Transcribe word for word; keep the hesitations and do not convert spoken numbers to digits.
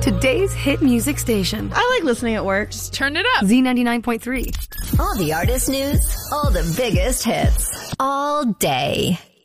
today's hit music station. I like listening at work. Just turn it up. Z ninety-nine point three. All the artist news, all the biggest hits, all day.